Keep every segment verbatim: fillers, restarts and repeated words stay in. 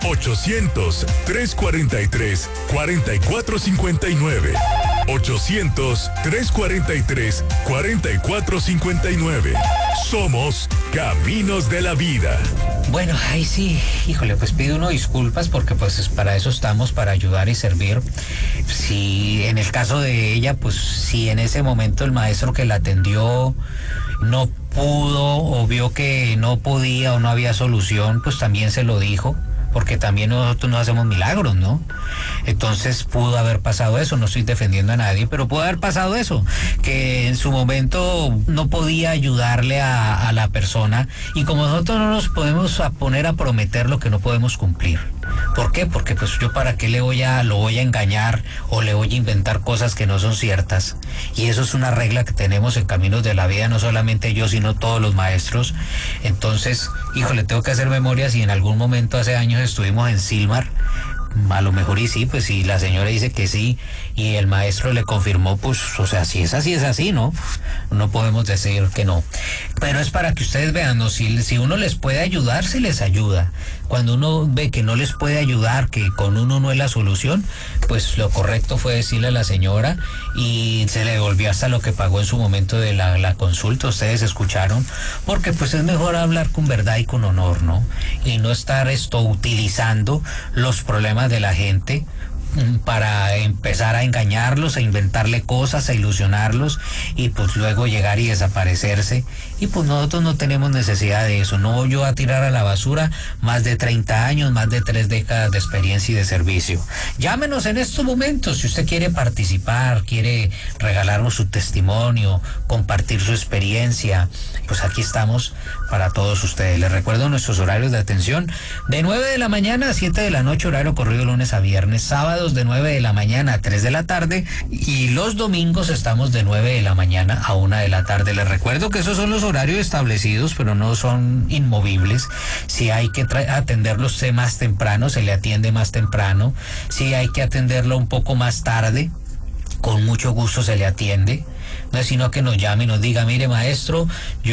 ochocientos, trescientos cuarenta y tres, cuarenta y cuatro cincuenta y nueve. ochocientos, trescientos cuarenta y tres, cuarenta y cuatro cincuenta y nueve. Somos Caminos de la Vida. Bueno, ahí sí, híjole, pues pido uno disculpas porque pues para eso estamos, para ayudar y servir. Si en el caso de ella, pues si en ese momento el maestro que la atendió no pudo o vio que no podía o no había solución, pues también se lo dijo, porque también nosotros no hacemos milagros, ¿no? Entonces pudo haber pasado eso, no estoy defendiendo a nadie, pero pudo haber pasado eso, que en su momento no podía ayudarle a, a la persona, y como nosotros no nos podemos a poner a prometer lo que no podemos cumplir. ¿Por qué? Porque pues yo para qué le voy a, lo voy a engañar o le voy a inventar cosas que no son ciertas. Y eso es una regla que tenemos en Caminos de la Vida, no solamente yo, sino todos los maestros. Entonces, híjole, tengo que hacer memoria si en algún momento hace años estuvimos en Silmar. A lo mejor y sí, pues si la señora dice que sí y el maestro le confirmó, pues, o sea, si es así, es así, ¿no? No podemos decir que no. Pero es para que ustedes vean, ¿no? Si, si uno les puede ayudar, se les ayuda. Cuando uno ve que no les puede ayudar, que con uno no es la solución, pues lo correcto fue decirle a la señora y se le devolvió hasta lo que pagó en su momento de la, la consulta. Ustedes escucharon, porque pues es mejor hablar con verdad y con honor, ¿no? Y no estar esto utilizando los problemas de la gente para empezar a engañarlos, a inventarle cosas, a ilusionarlos y pues luego llegar y desaparecerse. Y pues nosotros no tenemos necesidad de eso. No voy yo a tirar a la basura más de treinta años, más de tres décadas de experiencia y de servicio. Llámenos en estos momentos si usted quiere participar, quiere regalarnos su testimonio, compartir su experiencia. Pues aquí estamos para todos ustedes. Les recuerdo nuestros horarios de atención: de nueve de la mañana a siete de la noche, horario corrido lunes a viernes; sábados de nueve de la mañana a tres de la tarde, y los domingos estamos de nueve de la mañana a una de la tarde. Les recuerdo que esos son los horarios establecidos, pero no son inmovibles. Si hay que atenderlos más temprano, se le atiende más temprano. Si hay que atenderlo un poco más tarde, con mucho gusto se le atiende. No es sino que nos llame y nos diga: mire, maestro,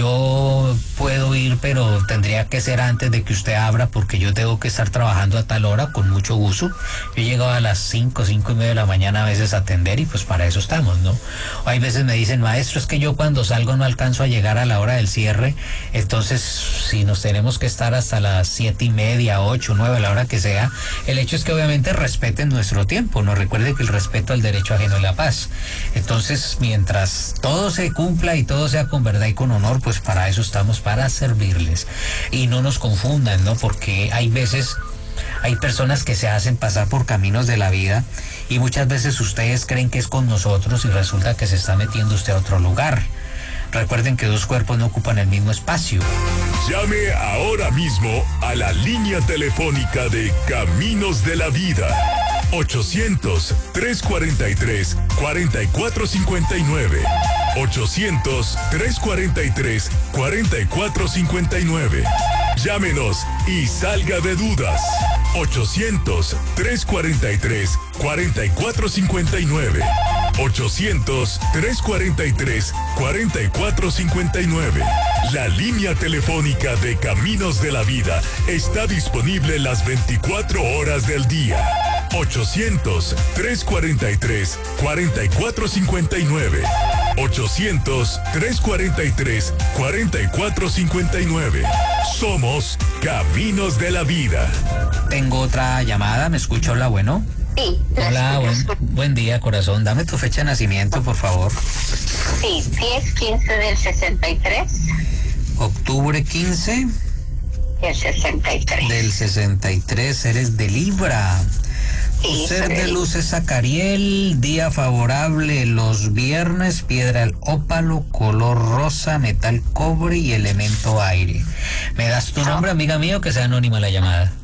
yo puedo ir, pero tendría que ser antes de que usted abra, porque yo tengo que estar trabajando a tal hora. Con mucho gusto. Yo llego a las cinco, cinco y media de la mañana a veces a atender, y pues para eso estamos, ¿no? O hay veces me dicen: maestro, es que yo cuando salgo no alcanzo a llegar a la hora del cierre. Entonces, si nos tenemos que estar hasta las siete y media, ocho, nueve, a la hora que sea, el hecho es que obviamente respeten nuestro tiempo. Nos recuerde que el respeto al derecho ajeno es la paz. Entonces, mientras todo se cumpla y todo sea con verdad y con honor, pues para eso estamos, para servirles. Y no nos confundan, ¿no? Porque hay veces, hay personas que se hacen pasar por Caminos de la Vida, y muchas veces ustedes creen que es con nosotros y resulta que se está metiendo usted a otro lugar. Recuerden que dos cuerpos no ocupan el mismo espacio. Llame ahora mismo a la línea telefónica de Caminos de la Vida. ochocientos, trescientos cuarenta y tres, cuarenta y cuatro cincuenta y nueve. ochocientos, trescientos cuarenta y tres, cuarenta y cuatro cincuenta y nueve. Llámenos y salga de dudas. ochocientos, trescientos cuarenta y tres, cuarenta y cuatro cincuenta y nueve. ochocientos, trescientos cuarenta y tres, cuarenta y cuatro cincuenta y nueve. La línea telefónica de Caminos de la Vida está disponible las veinticuatro horas del día. ochocientos, trescientos cuarenta y tres, cuarenta y cuatro cincuenta y nueve. ochocientos, trescientos cuarenta y tres, cuarenta y cuatro cincuenta y nueve. Somos Caminos de la Vida. Tengo otra llamada, ¿me escucha? Hola, bueno. Sí. Hola, buen, buen día, corazón. Dame tu fecha de nacimiento, por favor. Sí, diez quince del sesenta y tres. Octubre quince Del sesenta y tres. del sesenta y tres. Eres de Libra. Sí, Ser soy de de luz es Zacariel, día favorable los viernes, piedra el ópalo, color rosa, metal cobre y elemento aire. ¿Me das tu nombre, amiga mía, o que sea anónima la llamada?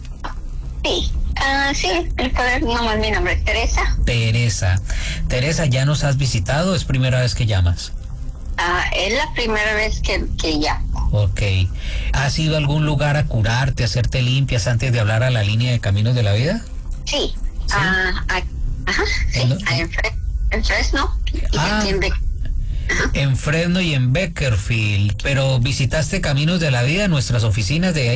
Sí, ah, sí, el poder, nomás mi nombre es Teresa. Teresa. Teresa, ¿ya nos has visitado o es primera vez que llamas? Ah, es la primera vez que, que llamo. Ok. ¿Has ido a algún lugar a curarte, a hacerte limpias antes de hablar a la línea de Caminos de la Vida? Sí, ¿Sí? ah, ah, ajá, sí, ¿En, ah, en, Fre en Fresno y Ah. aquí en Be En Fresno y en Beckerfield. Pero visitaste Caminos de la Vida, nuestras oficinas de ahí.